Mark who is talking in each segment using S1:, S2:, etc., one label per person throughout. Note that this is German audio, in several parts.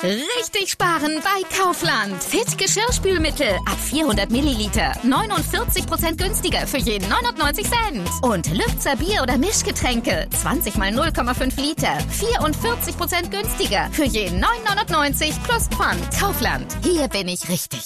S1: Richtig sparen bei Kaufland. Fit Geschirrspülmittel ab 400 Milliliter. 49% günstiger für jeden 99 Cent. Und Lübzer Bier- oder Mischgetränke. 20 mal 0,5 Liter. 44% günstiger für jeden 9,99 plus Pfand. Kaufland. Hier bin ich richtig.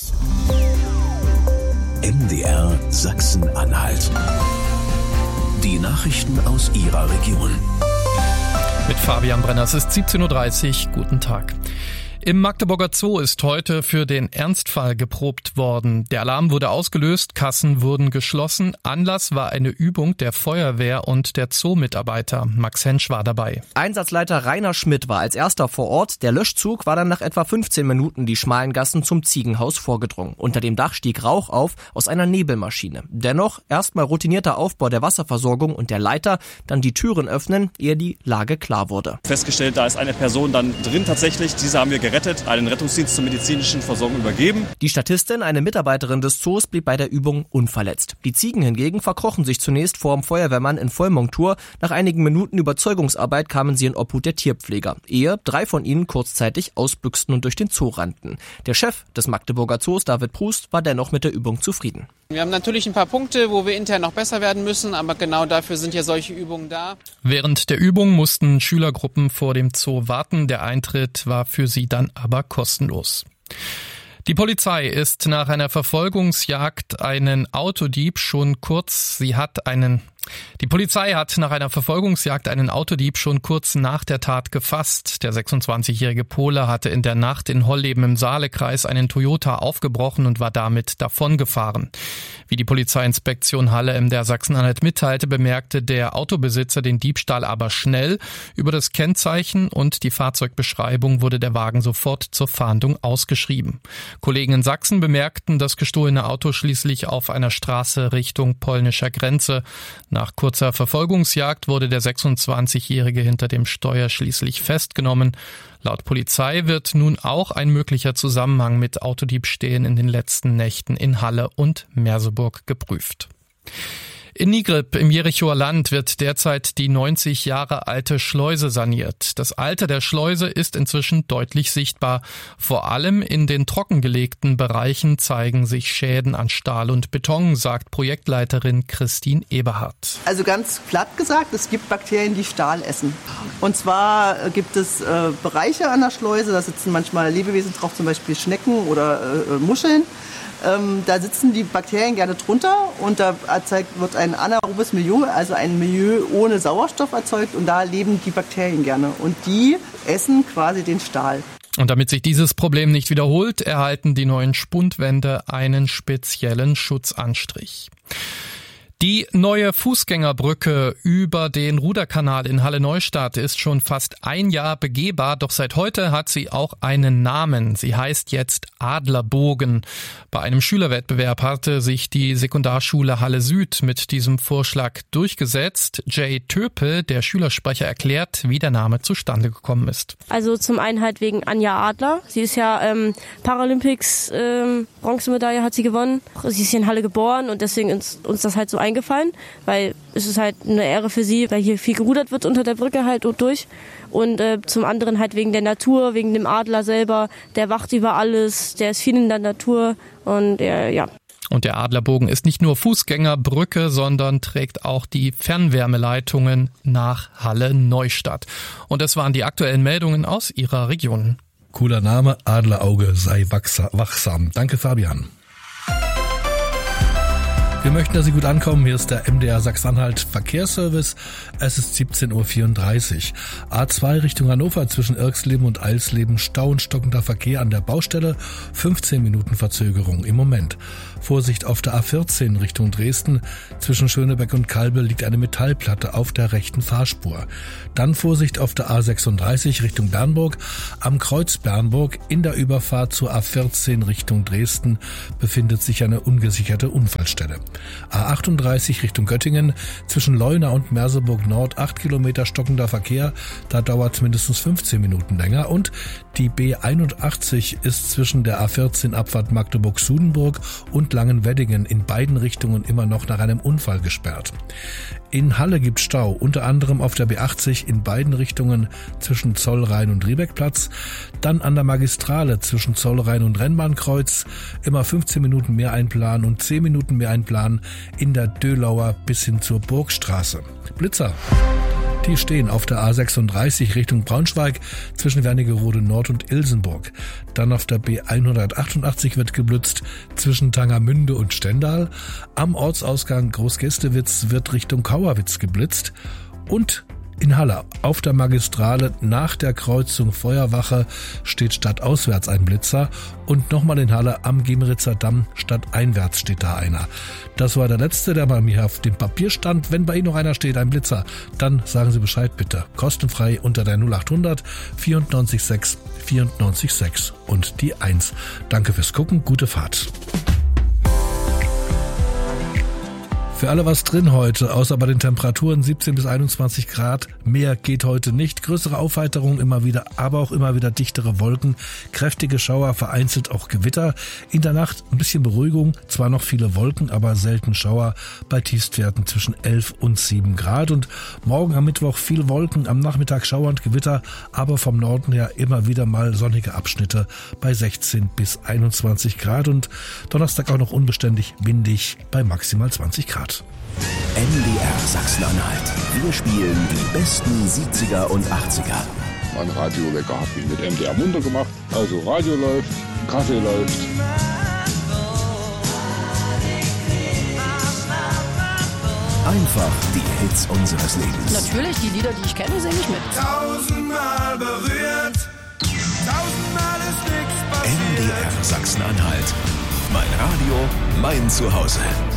S2: MDR Sachsen-Anhalt. Die Nachrichten aus Ihrer Region.
S3: Mit Fabian Brenner, es ist 17.30 Uhr. Guten Tag. Im Magdeburger Zoo ist heute für den Ernstfall geprobt worden. Der Alarm wurde ausgelöst, Kassen wurden geschlossen. Anlass war eine Übung der Feuerwehr und der Zoo-Mitarbeiter. Max Hensch war dabei.
S4: Einsatzleiter Rainer Schmidt war als erster vor Ort. Der Löschzug war dann nach etwa 15 Minuten die schmalen Gassen zum Ziegenhaus vorgedrungen. Unter dem Dach stieg Rauch auf aus einer Nebelmaschine. Dennoch erstmal routinierter Aufbau der Wasserversorgung und der Leiter, dann die Türen öffnen, ehe die Lage klar wurde.
S5: Festgestellt, da ist eine Person dann drin tatsächlich. Diese haben wir gerettet, einen Rettungsdienst zur medizinischen Versorgung übergeben.
S4: Die Statistin, eine Mitarbeiterin des Zoos, blieb bei der Übung unverletzt. Die Ziegen hingegen verkrochen sich zunächst vor dem Feuerwehrmann in Vollmontur. Nach einigen Minuten Überzeugungsarbeit kamen sie in Obhut der Tierpfleger, ehe 3 von ihnen kurzzeitig ausbüchsten und durch den Zoo rannten. Der Chef des Magdeburger Zoos, David Prust, war dennoch mit der Übung zufrieden.
S6: Wir haben natürlich ein paar Punkte, wo wir intern noch besser werden müssen, aber genau dafür sind ja solche Übungen da.
S3: Während der Übung mussten Schülergruppen vor dem Zoo warten. Der Eintritt war für sie dann aber kostenlos. Die Polizei ist nach einer Verfolgungsjagd einen Autodieb Die Polizei hat nach einer Verfolgungsjagd einen Autodieb schon kurz nach der Tat gefasst. Der 26-jährige Pole hatte in der Nacht in Holleben im Saalekreis einen Toyota aufgebrochen und war damit davongefahren. Wie die Polizeiinspektion Halle MDR Sachsen-Anhalt mitteilte, bemerkte der Autobesitzer den Diebstahl aber schnell. Über das Kennzeichen und die Fahrzeugbeschreibung wurde der Wagen sofort zur Fahndung ausgeschrieben. Kollegen in Sachsen bemerkten das gestohlene Auto schließlich auf einer Straße Richtung polnischer Grenze. Nach kurzer Verfolgungsjagd wurde der 26-Jährige hinter dem Steuer schließlich festgenommen. Laut Polizei wird nun auch ein möglicher Zusammenhang mit Autodiebstählen in den letzten Nächten in Halle und Merseburg geprüft. In Nigrib im Jerichower Land wird derzeit die 90 Jahre alte Schleuse saniert. Das Alter der Schleuse ist inzwischen deutlich sichtbar. Vor allem in den trockengelegten Bereichen zeigen sich Schäden an Stahl und Beton, sagt Projektleiterin Christine Eberhardt.
S7: Also ganz platt gesagt, es gibt Bakterien, die Stahl essen. Und zwar gibt es Bereiche an der Schleuse, da sitzen manchmal Lebewesen drauf, zum Beispiel Schnecken oder Muscheln. Da sitzen die Bakterien gerne drunter und da wird ein anaerobes Milieu, also ein Milieu ohne Sauerstoff erzeugt und da leben die Bakterien gerne und die essen quasi den Stahl.
S3: Und damit sich dieses Problem nicht wiederholt, erhalten die neuen Spundwände einen speziellen Schutzanstrich. Die neue Fußgängerbrücke über den Ruderkanal in Halle-Neustadt ist schon fast ein Jahr begehbar, doch seit heute hat sie auch einen Namen. Sie heißt jetzt Adlerbogen. Bei einem Schülerwettbewerb hatte sich die Sekundarschule Halle Süd mit diesem Vorschlag durchgesetzt. Jay Töpel, der Schülersprecher, erklärt, wie der Name zustande gekommen ist.
S8: Also zum einen halt wegen Anja Adler. Sie ist ja Paralympics Bronzemedaille hat sie gewonnen. Sie ist hier in Halle geboren und deswegen ist uns das halt so eingefallen, weil es ist halt eine Ehre für sie, weil hier viel gerudert wird unter der Brücke halt und durch. Und zum anderen halt wegen der Natur, wegen dem Adler selber. Der wacht über alles, der ist viel in der Natur und ja.
S3: Und der Adlerbogen ist nicht nur Fußgängerbrücke, sondern trägt auch die Fernwärmeleitungen nach Halle-Neustadt. Und das waren die aktuellen Meldungen aus Ihrer Region.
S9: Cooler Name, Adlerauge sei wachsam. Danke, Fabian. Wir möchten, dass Sie gut ankommen. Hier ist der MDR Sachsen-Anhalt Verkehrsservice. Es ist 17.34 Uhr. A2 Richtung Hannover zwischen Irxleben und Eilsleben. Stau und stockender Verkehr an der Baustelle. 15 Minuten Verzögerung im Moment. Vorsicht auf der A14 Richtung Dresden. Zwischen Schönebeck und Kalbe liegt eine Metallplatte auf der rechten Fahrspur. Dann Vorsicht auf der A36 Richtung Bernburg. Am Kreuz Bernburg in der Überfahrt zur A14 Richtung Dresden befindet sich eine ungesicherte Unfallstelle. A38 Richtung Göttingen, zwischen Leuna und Merseburg Nord 8 Kilometer stockender Verkehr, da dauert es mindestens 15 Minuten länger. Und die B81 ist zwischen der A14 Abfahrt Magdeburg-Sudenburg und Langenweddingen in beiden Richtungen immer noch nach einem Unfall gesperrt. In Halle gibt Stau, unter anderem auf der B80 in beiden Richtungen zwischen Zollrhein und Riebeckplatz, dann an der Magistrale zwischen Zollrhein und Rennbahnkreuz, immer 15 Minuten mehr einplanen und 10 Minuten mehr einplanen in der Dölauer bis hin zur Burgstraße. Blitzer. Die stehen auf der A36 Richtung Braunschweig zwischen Wernigerode Nord und Ilsenburg. Dann auf der B188 wird geblitzt zwischen Tangermünde und Stendal. Am Ortsausgang Großgästewitz wird Richtung Kauerwitz geblitzt. Und in Halle auf der Magistrale nach der Kreuzung Feuerwache steht stadtauswärts ein Blitzer und nochmal in Halle am Gemeritzer Damm stadteinwärts steht da einer. Das war der letzte, der bei mir auf dem Papier stand. Wenn bei Ihnen noch einer steht, ein Blitzer, dann sagen Sie Bescheid bitte. Kostenfrei unter der 0800 94 6 94 6 und die 1. Danke fürs Gucken, gute Fahrt. Für alle was drin heute, außer bei den Temperaturen 17 bis 21 Grad. Mehr geht heute nicht. Größere Aufheiterung immer wieder, aber auch immer wieder dichtere Wolken. Kräftige Schauer, vereinzelt auch Gewitter. In der Nacht ein bisschen Beruhigung. Zwar noch viele Wolken, aber selten Schauer bei Tiefstwerten zwischen 11 und 7 Grad. Und morgen am Mittwoch viel Wolken, am Nachmittag Schauer und Gewitter, aber vom Norden her immer wieder mal sonnige Abschnitte bei 16 bis 21 Grad. Und Donnerstag auch noch unbeständig windig bei maximal 20 Grad.
S2: MDR Sachsen-Anhalt. Wir spielen die besten 70er und 80er.
S10: Mein Radiowecker habe ich mit MDR munter gemacht. Also Radio läuft, Kaffee läuft.
S2: Einfach die Hits unseres Lebens.
S11: Natürlich, die Lieder, die ich kenne, singe ich mit.
S12: 1000-mal berührt, 1000-mal ist nichts passiert.
S2: MDR Sachsen-Anhalt. Mein Radio, mein Zuhause.